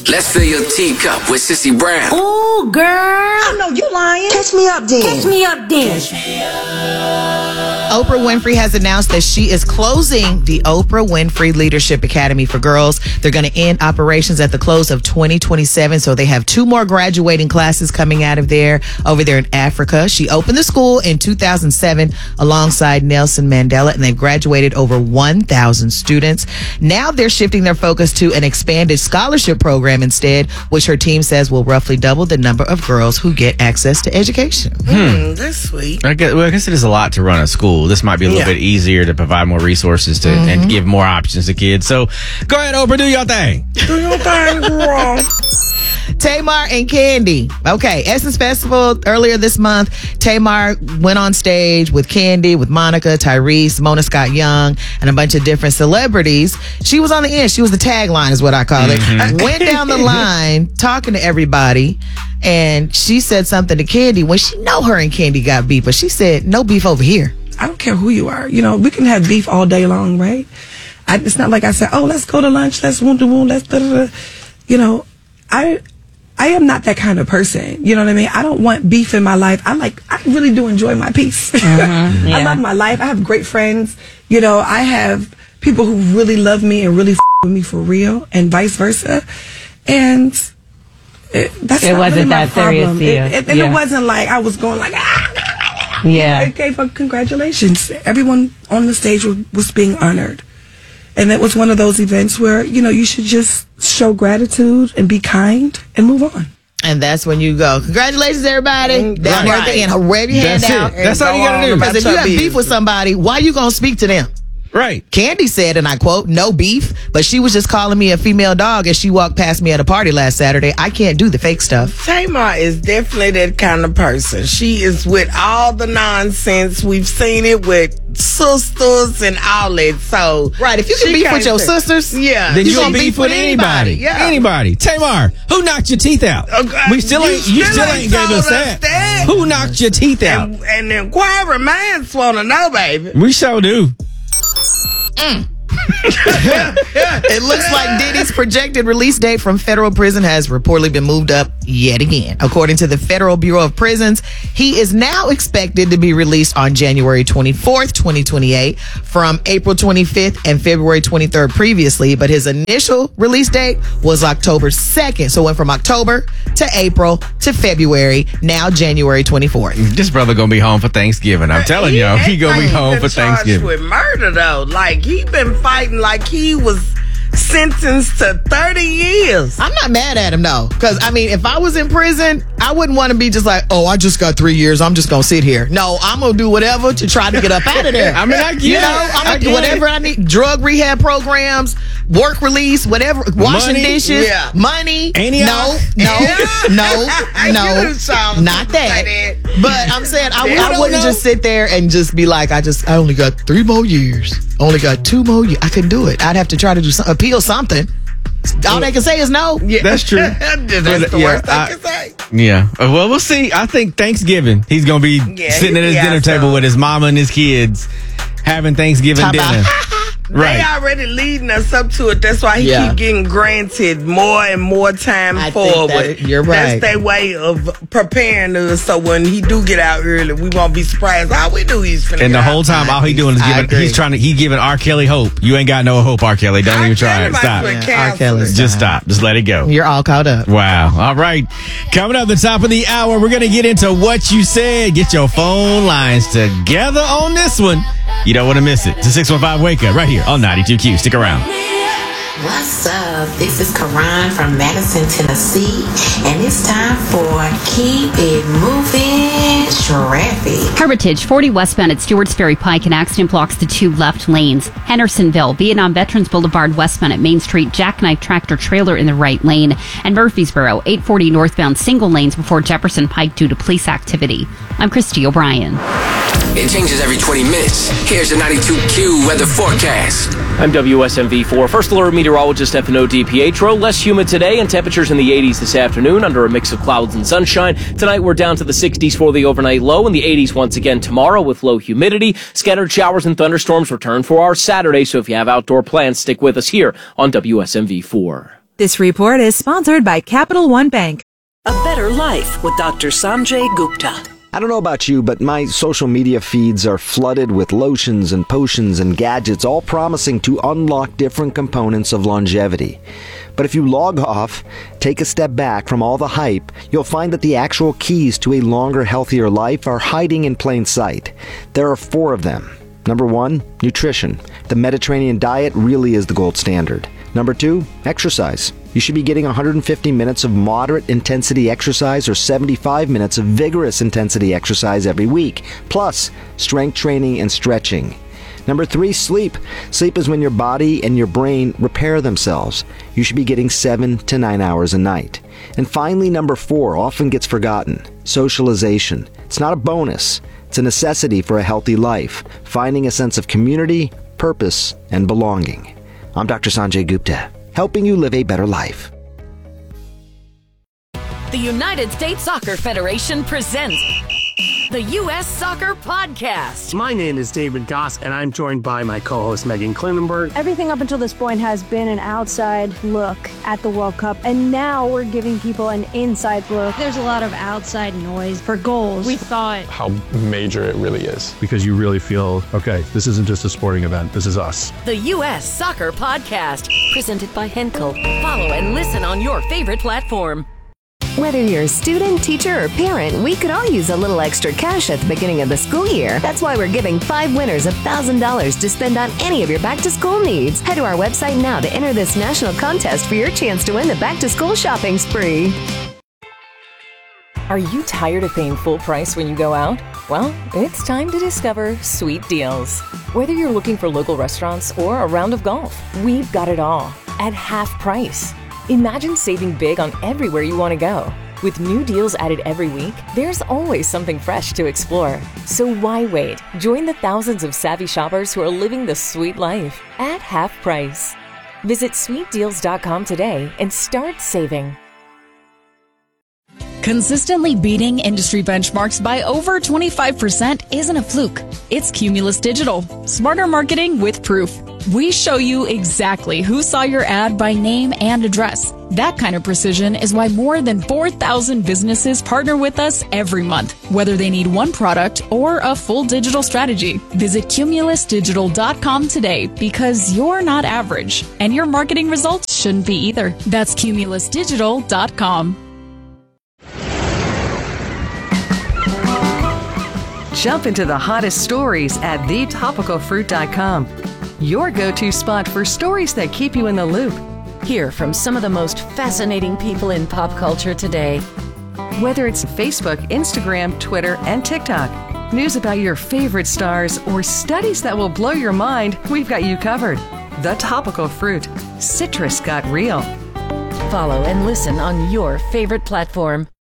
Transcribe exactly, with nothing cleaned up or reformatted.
Let's fill your teacup with Sissy Brown. Ooh, girl. I know you lying. Catch me up then. Catch me up then. Catch me up. Oprah Winfrey has announced that she is closing the Oprah Winfrey Leadership Academy for Girls. They're going to end operations at the close of twenty twenty-seven. So they have two more graduating classes coming out of there over there in Africa. She opened the school in two thousand seven alongside Nelson Mandela, and they've graduated over one thousand students. Now they're shifting their focus to an expanded scholarship program instead, which her team says will roughly double the number of girls who get access to education. Hmm. Mm, that's sweet. I guess, well, I guess it is a lot to run a school. This might be a little Yeah. bit easier to provide more resources to Mm-hmm. and give more options to kids. So go ahead, Oprah, do your thing. Do your thing, girl. Tamar and Candy. Okay, Essence Festival earlier this month. Tamar went on stage with Candy, with Monica, Tyrese, Mona Scott Young, and a bunch of different celebrities. She was on the end. She was the tagline is what I call it. Mm-hmm. Went down the line talking to everybody, and she said something to Candy when she know her and Candy got beef, but she said, no beef over here. I don't care who you are. You know, we can have beef all day long, right? I, it's not like I said, oh, let's go to lunch, let's wound to wound, let's da da da. You know, I I am not that kind of person. You know what I mean? I don't want beef in my life. I like, I really do enjoy my peace. Mm-hmm, yeah. I love my life. I have great friends. You know, I have people who really love me and really f- with me for real, and vice versa. And it, that's It not wasn't really my that serious problem. to you. It, it, and Yeah. it wasn't like I was going like, ah. Yeah. Okay, but congratulations. Everyone on the stage was, was being honored. And it was one of those events where, you know, you should just show gratitude and be kind and move on. And that's when you go, congratulations, everybody. Mm, Down there at right. the end, wave your hand That's out. it. That's all you gotta do. Because if you have beef with somebody, why you going to speak to them? Right. Candy said, and I quote, no beef, but she was just calling me a female dog as she walked past me at a party last Saturday. I can't do the fake stuff. Tamar is definitely that kind of person. She is with all the nonsense. We've seen it with sisters and all that. So Right, if you can she beef can't with your say- sisters, yeah, Then You you gonna gonna beef with anybody. Yeah. Anybody. Tamar, who knocked your teeth out? Okay, We still you ain't. You still still ain't ain't gave told us us that. that. Who knocked your teeth out? and, and the inquiring minds want to know, baby. We sure do. it looks like Diddy's projected release date from federal prison has reportedly been moved up yet again. According to the Federal Bureau of Prisons, he is now expected to be released on January twenty-fourth, twenty twenty-eight from April twenty-fifth and February twenty-third previously, but his initial release date was October second. So it went from October to April to February, now January twenty-fourth. This brother gonna be home for Thanksgiving. I'm telling y'all, he gonna be ain't home been for charged Thanksgiving. with murder though. Like he been fighting like he was sentenced to thirty years. I'm not mad at him though, because I mean, if I was in prison, I wouldn't want to be just like, oh, I just got three years. I'm just gonna sit here. No, I'm gonna do whatever to try to get up out of there. I mean, I get you it. know, I'm I gonna do get whatever it. I need. Drug rehab programs, work release, whatever, washing Money? dishes, Yeah. money. Any no, of- no, no, You no, done sound not that. like that. But I'm saying I, You I don't wouldn't know? just sit there and just be like, I just, I only got three more years. Only got two more years. I couldn't do it. I'd have to try to do some, appeal something. All they can say is no. Yeah. That's true. That's But, the yeah, worst I, I- can say. Yeah. Uh, Well, we'll see. I think Thanksgiving, he's going to be Yeah, sitting at his yeah, dinner so- table with his mama and his kids having Thanksgiving Talk about- dinner. They Right. already leading us up to it. That's why he Yeah. keep getting granted more and more time I think forward. that- you're right. That's their way of preparing us so when he do get out early, we won't be surprised. All we knew he's finna And get the out. whole time, all he doing is I giving, agree. he's trying to, he giving R. Kelly hope. You ain't got no hope, R. Kelly. Don't R. even try Kelly it. might Stop. as well Yeah, R. cancel Kelly's it. Just stop. Just let it go. You're all caught up. Wow. All right. Coming up the top of the hour, we're going to get into what you said. Get your phone lines together on this one. You don't want to miss it. It's a six one five Wake Up right here on ninety-two Q. Stick around. What's up? This is Karan from Madison, Tennessee, and it's time for Keep It Moving Traffic. Heritage forty westbound at Stewart's Ferry Pike, an accident blocks the two left lanes. Hendersonville, Vietnam Veterans Boulevard westbound at Main Street, jackknife tractor trailer in the right lane. And Murfreesboro, eight forty northbound single lanes before Jefferson Pike due to police activity. I'm Christy O'Brien. It changes every twenty minutes. Here's your ninety-two Q weather forecast. I'm W S M V four. First alert meteorologist F N O DiPietro. Less humid today and temperatures in the eighties this afternoon under a mix of clouds and sunshine. Tonight we're down to the sixties for the overnight low and the eighties once again tomorrow with low humidity. Scattered showers and thunderstorms return for our Saturday, so if you have outdoor plans, stick with us here on W S M V four. This report is sponsored by Capital One Bank. A Better Life with Doctor Sanjay Gupta. I don't know about you, but my social media feeds are flooded with lotions and potions and gadgets, all promising to unlock different components of longevity. But if you log off, take a step back from all the hype, you'll find that the actual keys to a longer, healthier life are hiding in plain sight. There are four of them. Number one, nutrition. The Mediterranean diet really is the gold standard. Number two, exercise. You should be getting one hundred fifty minutes of moderate intensity exercise or seventy-five minutes of vigorous intensity exercise every week, plus strength training and stretching. Number three, sleep. Sleep is when your body and your brain repair themselves. You should be getting seven to nine hours a night. And finally, number four, often gets forgotten, socialization. It's not a bonus. It's a necessity for a healthy life, finding a sense of community, purpose, and belonging. I'm Doctor Sanjay Gupta, helping you live a better life. The United States Soccer Federation presents the U S Soccer Podcast. My name is David Goss, and I'm joined by my co-host Megan Klinenberg. Everything up until this point has been an outside look at the World Cup, and now we're giving people an inside look. There's a lot of outside noise for goals. We thought how major it really is. Because you really feel, okay, this isn't just a sporting event, this is us. The U S Soccer Podcast, presented by Henkel. Follow and listen on your favorite platform. Whether you're a student, teacher, or parent, we could all use a little extra cash at the beginning of the school year. That's why we're giving five winners one thousand dollars to spend on any of your back-to-school needs. Head to our website now to enter this national contest for your chance to win the back-to-school shopping spree. Are you tired of paying full price when you go out? Well, it's time to discover Sweet Deals. Whether you're looking for local restaurants or a round of golf, we've got it all at half price. Imagine saving big on everywhere you want to go. With new deals added every week, there's always something fresh to explore. So why wait? Join the thousands of savvy shoppers who are living the sweet life at half price. Visit sweet deals dot com today and start saving. Consistently beating industry benchmarks by over twenty-five percent isn't a fluke. It's Cumulus Digital. Smarter marketing with proof. We show you exactly who saw your ad by name and address. That kind of precision is why more than four thousand businesses partner with us every month, whether they need one product or a full digital strategy. Visit cumulus digital dot com today because you're not average, and your marketing results shouldn't be either. That's cumulus digital dot com. Jump into the hottest stories at the topical fruit dot com. Your go-to spot for stories that keep you in the loop. Hear from some of the most fascinating people in pop culture today. Whether it's Facebook, Instagram, Twitter, and TikTok, news about your favorite stars, or studies that will blow your mind, we've got you covered. The Topical Fruit. Citrus got real. Follow and listen on your favorite platform.